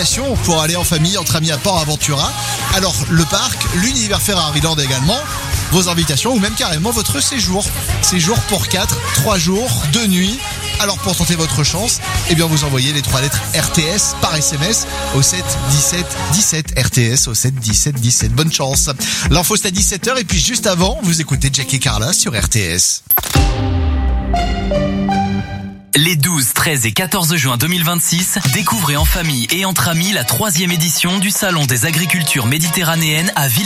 invitations pour aller en famille, entre amis à Port Aventura. Alors, le parc, l'univers Ferrariland également, vos invitations ou même carrément votre séjour. Séjour pour 4, 3 jours, 2 nuits. Alors pour tenter votre chance, eh bien vous envoyez les 3 lettres RTS par SMS au 7 17 17 RTS au 7 17 17. Bonne chance. L'info c'est à 17h et puis juste avant, vous écoutez Jack et Carla sur RTS. Les 12, 13 et 14 juin 2026, découvrez en famille et entre amis la 3e édition du Salon des agricultures méditerranéennes à Villers.